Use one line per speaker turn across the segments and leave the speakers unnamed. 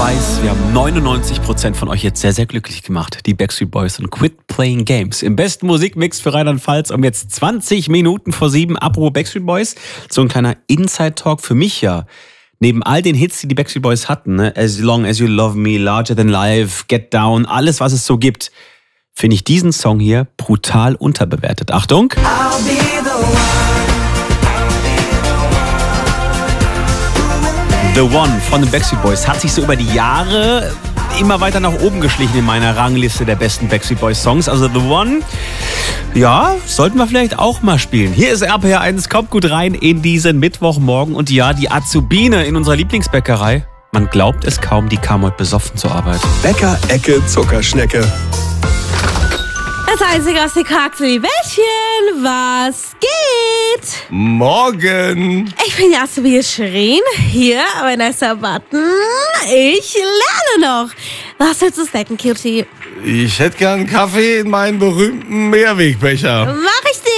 weiß, wir haben 99% von euch jetzt sehr, sehr glücklich gemacht. Die Backstreet Boys und Quit Playing Games. Im besten Musikmix für Rheinland-Pfalz um jetzt 20 Minuten vor 7. Apropos Backstreet Boys. So ein kleiner Inside-Talk für mich ja. Neben all den Hits, die Backstreet Boys hatten, ne? As Long As You Love Me, Larger Than Life, Get Down, alles, was es so gibt, finde ich diesen Song hier brutal unterbewertet. Achtung! I'll be the one. The One von den Backstreet Boys hat sich so über die Jahre immer weiter nach oben geschlichen in meiner Rangliste der besten Backstreet Boys Songs. Also The One, ja, sollten wir vielleicht auch mal spielen. Hier ist RPR1, kommt gut rein in diesen Mittwochmorgen. Und ja, die Azubine in unserer Lieblingsbäckerei, man glaubt es kaum, die kam heute besoffen zur Arbeit.
Bäcker-Ecke Zuckerschnecke.
Das einzige aus den Charakteribällchen, was geht?
Morgen.
Ich bin Jasmin Schrein, hier bei Nessa Button. Ich lerne noch. Was willst du snacken, Cutie?
Ich hätte gern einen Kaffee in meinen berühmten Mehrwegbecher.
Mach ich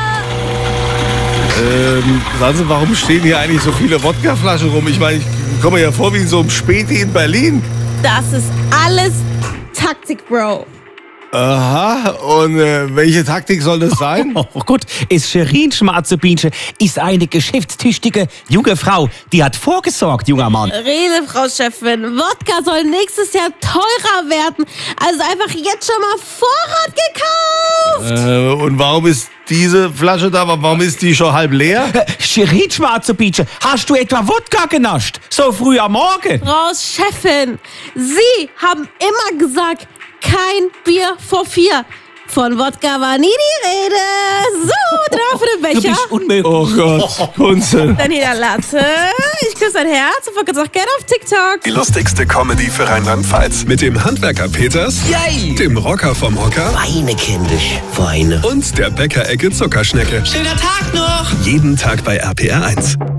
dir.
Sagen Sie, warum stehen hier eigentlich so viele Wodkaflaschen rum? Ich meine, ich komme mir ja vor wie in so einem Späti in Berlin.
Das ist alles Taktik, Bro.
Aha, und welche Taktik soll das sein?
Oh Gott, ist Shirin Schmarzebinche ist eine geschäftstüchtige junge Frau. Die hat vorgesorgt, junger Mann.
Rede, Frau Chefin. Wodka soll nächstes Jahr teurer werden. Also einfach jetzt schon mal Vorrat gekauft.
Und warum ist diese Flasche da? Warum ist die schon halb leer?
Shirin Schmarzebinche, hast du etwa Wodka genascht? So früh am Morgen?
Frau Chefin, Sie haben immer gesagt, kein Bier vor 4. Von Wodka war nie die Rede. So, drauf für den Becher.
Du bist unmöglich.
Oh Gott, Kunze.
Dann hier der Latte. Ich küsse dein Herz und folge auch gerne auf TikTok.
Die lustigste Comedy für Rheinland-Pfalz. Mit dem Handwerker Peters,
Yay.
dem Rocker vom Hocker
Weine, kindisch, Weine.
und der Bäcker-Ecke Zuckerschnecke.
Schöner Tag noch.
Jeden Tag bei RPR1.